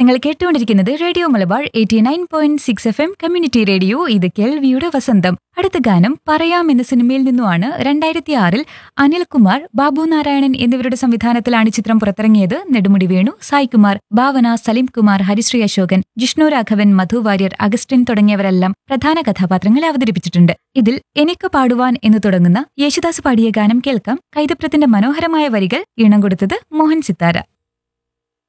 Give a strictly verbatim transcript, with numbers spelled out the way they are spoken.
നിങ്ങൾ കേട്ടുകൊണ്ടിരിക്കുന്നത് radio Malabar eighty nine point six F M community radio. ഇത് കേൾവിയുടെ വസന്തം. അടുത്ത ഗാനം പറയാം എന്ന സിനിമയിൽ നിന്നുമാണ്. രണ്ടായിരത്തി ആറിൽ അനിൽകുമാർ, ബാബു നാരായണൻ എന്നിവരുടെ സംവിധാനത്തിലാണ് ചിത്രം പുറത്തിറങ്ങിയത്. നെടുമുടി വേണു, സായ്കുമാർ, ഭാവന, സലീം കുമാർ, ഹരിശ്രീ അശോകൻ, ജിഷ്ണു രാഘവൻ, മധു വാര്യർ, അഗസ്റ്റിൻ തുടങ്ങിയവരെല്ലാം പ്രധാന കഥാപാത്രങ്ങളെ അവതരിപ്പിച്ചിട്ടുണ്ട്. ഇതിൽ എനിക്ക് പാടുവാൻ എന്ന് തുടങ്ങുന്ന യേശുദാസ് പാടിയ ഗാനം കേൾക്കാം. കൈതപ്രത്തിന്റെ മനോഹരമായ വരികൾ ഈണം കൊടുത്തത് മോഹൻ സിത്താര.